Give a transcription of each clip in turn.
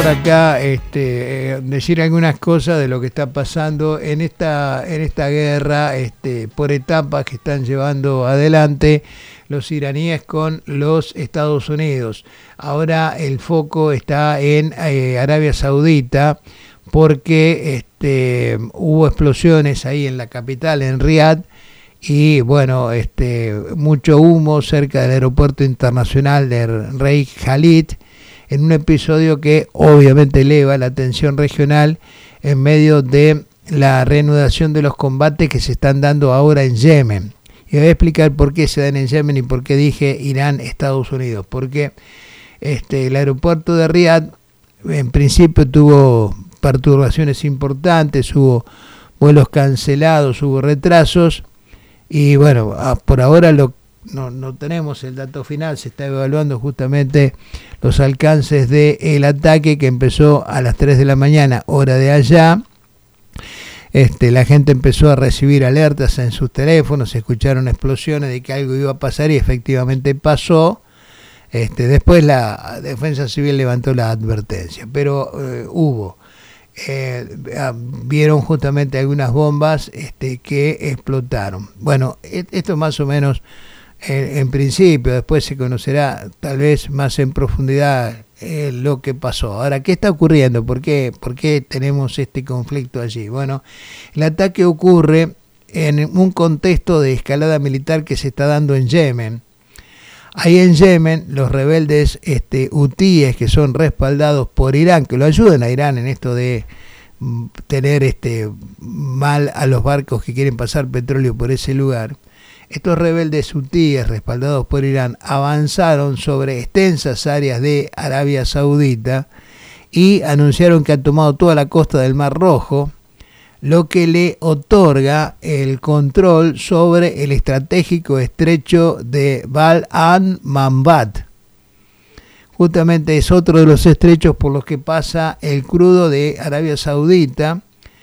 por acá decir algunas cosas de lo que está pasando en esta guerra por etapas que están llevando adelante los iraníes con los Estados Unidos. Ahora el foco está en Arabia Saudita porque hubo explosiones ahí en la capital, en Riad, y bueno, mucho humo cerca del aeropuerto internacional de Rey Khalid, en un episodio que obviamente eleva la tensión regional en medio de la reanudación de los combates que se están dando ahora en Yemen. Y voy a explicar por qué se dan en Yemen y por qué dije Irán, Estados Unidos. Porque el aeropuerto de Riad en principio tuvo perturbaciones importantes, hubo vuelos cancelados, hubo retrasos. Y bueno, por ahora no tenemos el dato final, se está evaluando justamente los alcances del ataque que empezó a las 3 de la mañana, hora de allá. La gente empezó a recibir alertas en sus teléfonos, se escucharon explosiones de que algo iba a pasar y efectivamente pasó. Después la Defensa Civil levantó la advertencia, pero vieron justamente algunas bombas que explotaron. Bueno, esto más o menos en principio, después se conocerá tal vez más en profundidad lo que pasó. Ahora, ¿qué está ocurriendo? ¿Por qué tenemos este conflicto allí? Bueno, el ataque ocurre en un contexto de escalada militar que se está dando en Yemen. Ahí en Yemen, los rebeldes hutíes, que son respaldados por Irán, que lo ayudan a Irán en esto de tener mal a los barcos que quieren pasar petróleo por ese lugar. Estos rebeldes hutíes, respaldados por Irán, avanzaron sobre extensas áreas de Arabia Saudita y anunciaron que han tomado toda la costa del Mar Rojo, lo que le otorga el control sobre el estratégico estrecho de Bab al-Mandab. Justamente es otro de los estrechos por los que pasa el crudo de Arabia Saudita,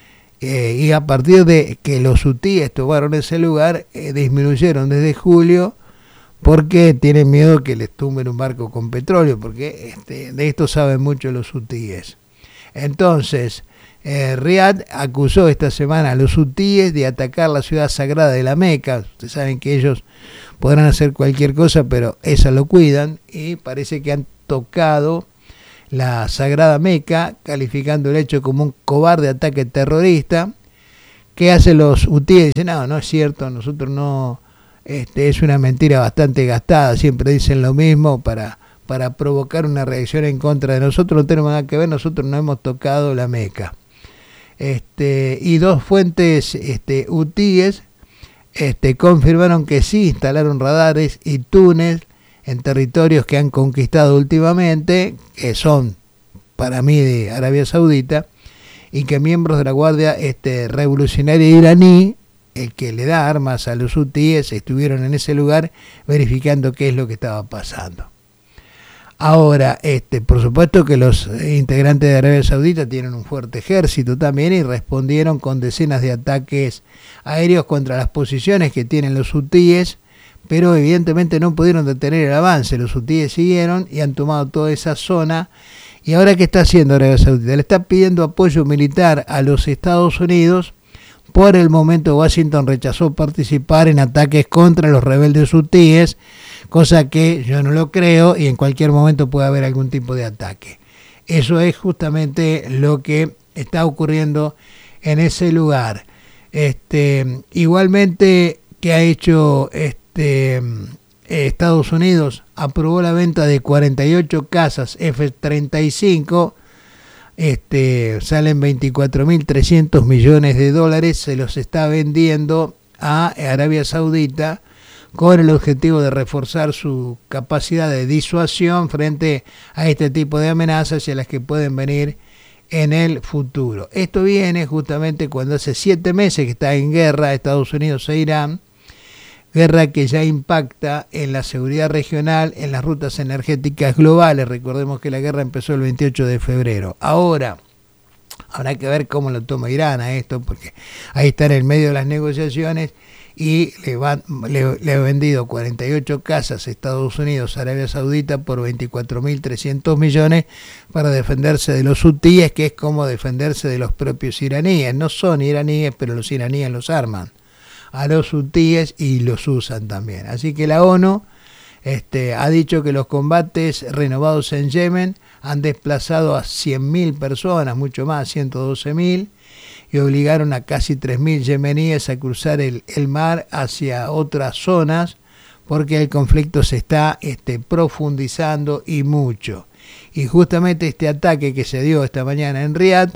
y a partir de que los hutíes tomaron ese lugar, disminuyeron desde julio porque tienen miedo que les tumben un barco con petróleo, porque de esto saben mucho los hutíes. Entonces, Riad acusó esta semana a los hutíes de atacar la ciudad sagrada de la Meca. Ustedes saben que ellos podrán hacer cualquier cosa, pero esa lo cuidan, y parece que han tocado la sagrada Meca, calificando el hecho como un cobarde ataque terrorista. ¿Qué hacen los hutíes? Dicen, no es cierto, nosotros no, es una mentira bastante gastada, siempre dicen lo mismo para provocar una reacción en contra de nosotros, no tenemos nada que ver, nosotros no hemos tocado la Meca. Y dos fuentes hutíes confirmaron que sí instalaron radares y túneles en territorios que han conquistado últimamente, que son para mí de Arabia Saudita, y que miembros de la Guardia Revolucionaria iraní, el que le da armas a los hutíes, estuvieron en ese lugar verificando qué es lo que estaba pasando. Ahora, por supuesto que los integrantes de Arabia Saudita tienen un fuerte ejército también, y respondieron con decenas de ataques aéreos contra las posiciones que tienen los hutíes, pero evidentemente no pudieron detener el avance. Los hutíes siguieron y han tomado toda esa zona. ¿Y ahora qué está haciendo Arabia Saudita? Le está pidiendo apoyo militar a los Estados Unidos. Por el momento Washington rechazó participar en ataques contra los rebeldes hutíes, cosa que yo no lo creo, y en cualquier momento puede haber algún tipo de ataque. Eso es justamente lo que está ocurriendo en ese lugar. Igualmente, ¿qué ha hecho Estados Unidos? Aprobó la venta de 48 cazas F-35, salen 24.300 millones de dólares, se los está vendiendo a Arabia Saudita con el objetivo de reforzar su capacidad de disuasión frente a este tipo de amenazas y a las que pueden venir en el futuro. Esto viene justamente cuando hace 7 meses que está en guerra Estados Unidos e Irán, guerra que ya impacta en la seguridad regional, en las rutas energéticas globales. Recordemos que la guerra empezó el 28 de febrero. Ahora, habrá que ver cómo lo toma Irán a esto, porque ahí está en el medio de las negociaciones, y le ha vendido 48 casas a Estados Unidos, Arabia Saudita, por 24.300 millones para defenderse de los hutíes, que es como defenderse de los propios iraníes. No son iraníes, pero los iraníes los arman a los hutíes y los usan también. Así que la ONU ha dicho que los combates renovados en Yemen han desplazado a 100.000 personas, mucho más, 112.000, y obligaron a casi 3.000 yemeníes a cruzar el mar hacia otras zonas, porque el conflicto se está profundizando y mucho. Y justamente este ataque que se dio esta mañana en Riad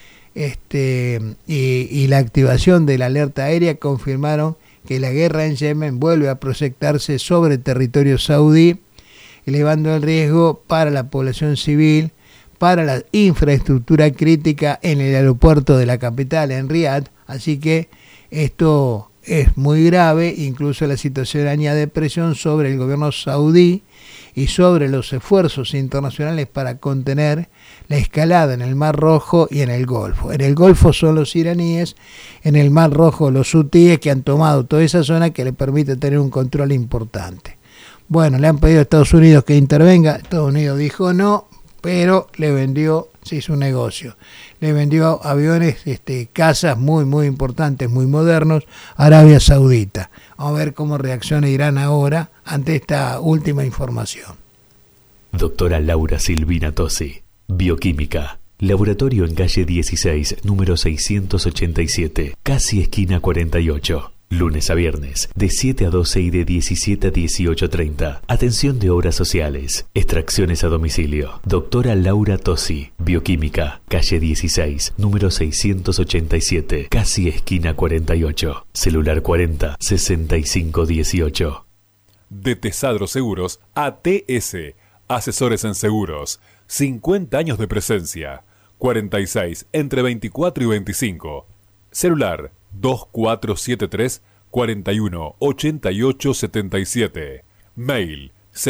y la activación de la alerta aérea confirmaron que la guerra en Yemen vuelve a proyectarse sobre territorio saudí, elevando el riesgo para la población civil, para la infraestructura crítica en el aeropuerto de la capital, en Riad. Así que esto es muy grave, incluso la situación añade presión sobre el gobierno saudí y sobre los esfuerzos internacionales para contener la escalada en el Mar Rojo y en el Golfo. En el Golfo son los iraníes, en el Mar Rojo los hutíes, que han tomado toda esa zona que le permite tener un control importante. Bueno, le han pedido a Estados Unidos que intervenga, Estados Unidos dijo no, pero le vendió, se hizo un negocio, le vendió aviones, casas muy muy importantes, muy modernos, a Arabia Saudita. Vamos a ver cómo reacciona Irán ahora ante esta última información. Doctora Laura Silvina Tosi, Bioquímica, laboratorio en calle 16, número 687, casi esquina 48. Lunes a viernes, de 7 a 12 y de 17 a 18:30. Atención de obras sociales. Extracciones a domicilio. Doctora Laura Tosi, Bioquímica, calle 16, número 687, casi esquina 48. Celular 40 65 18. De Tesadro Seguros a TS, asesores en seguros. 50 años de presencia. 46 entre 24 y 25. Celular 2473 41 88 77. Mail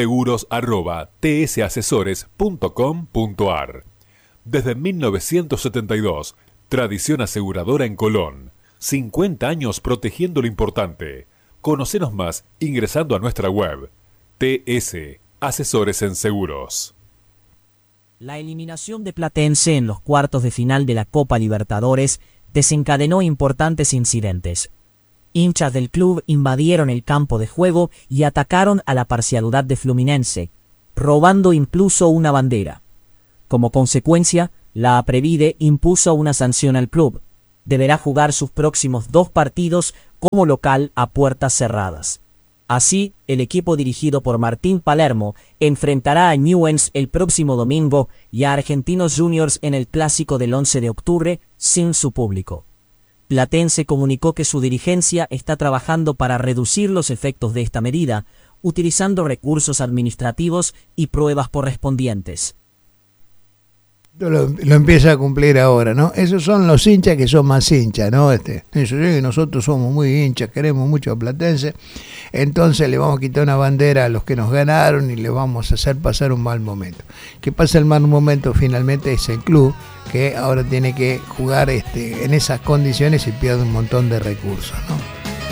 seguros@tsasesores.com.ar. Desde 1972, tradición aseguradora en Colón. 50 años protegiendo lo importante. Conocenos más ingresando a nuestra web TS Asesores en Seguros. La eliminación de Platense en los cuartos de final de la Copa Libertadores desencadenó importantes incidentes. Hinchas del club invadieron el campo de juego y atacaron a la parcialidad de Fluminense, robando incluso una bandera. Como consecuencia, la Aprevide impuso una sanción al club. Deberá jugar sus próximos 2 partidos como local a puertas cerradas. Así, el equipo dirigido por Martín Palermo enfrentará a Newell's el próximo domingo y a Argentinos Juniors en el clásico del 11 de octubre sin su público. Platense comunicó que su dirigencia está trabajando para reducir los efectos de esta medida, utilizando recursos administrativos y pruebas correspondientes. Lo empieza a cumplir ahora, ¿no? Esos son los hinchas que son más hinchas, ¿no? Nosotros somos muy hinchas, queremos mucho a Platense, entonces le vamos a quitar una bandera a los que nos ganaron y le vamos a hacer pasar un mal momento. Que pasa el mal momento finalmente es el club, que ahora tiene que jugar en esas condiciones y pierde un montón de recursos, ¿no?